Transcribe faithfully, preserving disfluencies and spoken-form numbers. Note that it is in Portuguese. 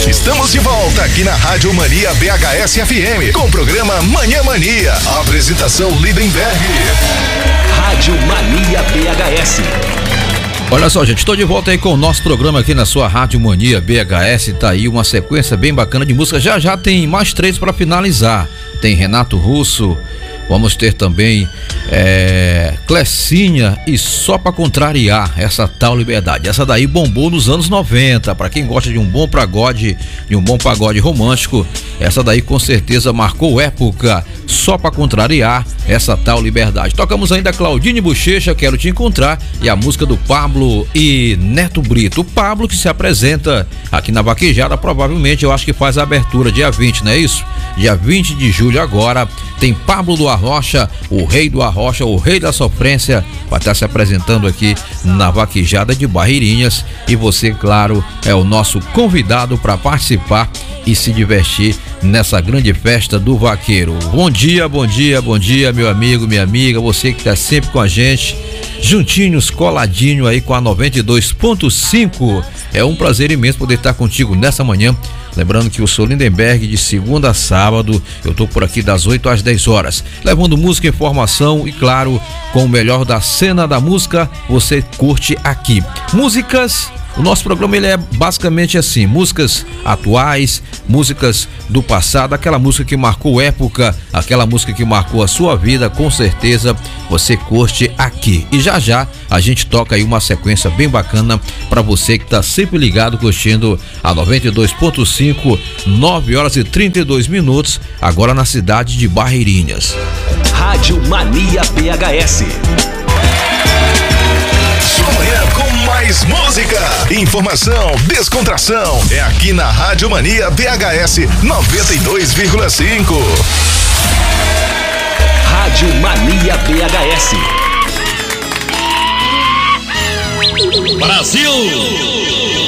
Estamos de volta aqui na Rádio Mania B H S F M com o programa Manhã Mania. Apresentação Lindenberg. Rádio Mania B H S. Olha só, gente, estou de volta aí com o nosso programa aqui na sua Rádio Mania B H S. Tá aí uma sequência bem bacana de música. Já já tem mais três para finalizar. Tem Renato Russo, vamos ter também é, Clecinha e Só Pra Contrariar, essa tal liberdade. Essa daí bombou nos anos noventa. Para quem gosta de um bom pagode, de um bom pagode romântico, essa daí com certeza marcou época. Só Pra Contrariar, essa tal liberdade. Tocamos ainda Claudine Bochecha, Quero Te Encontrar, e a música do Pablo e Neto Brito. O Pablo que se apresenta aqui na Vaquejada, provavelmente eu acho que faz a abertura dia vinte, não é isso? Dia vinte de julho agora tem Pablo do Arrocha, o rei do Arrocha, o rei da sofrência, vai estar se apresentando aqui na Vaquejada de Barreirinhas, e você, claro, é o nosso convidado para participar e se divertir nessa grande festa do vaqueiro. Bom dia, bom dia, bom dia, meu amigo, minha amiga, você que está sempre com a gente, juntinhos, coladinho aí com a noventa e dois ponto cinco. É um prazer imenso poder estar contigo nessa manhã. Lembrando que eu sou Lindenberg, de segunda a sábado, eu tô por aqui das oito às dez horas, levando música, informação e, claro, com o melhor da cena da música, você curte aqui. Músicas, o nosso programa ele é basicamente assim, músicas atuais, músicas do passado, aquela música que marcou época, aquela música que marcou a sua vida, com certeza você curte aqui. E já já a gente toca aí uma sequência bem bacana para você que tá sempre ligado, curtindo a noventa e dois ponto cinco, nove horas e trinta e dois minutos, agora na cidade de Barreirinhas. Rádio Mania B H S. Manhã com mais música, informação, descontração. É aqui na Rádio Mania B H S noventa e dois vírgula cinco. Rádio Mania B H S. Brasil!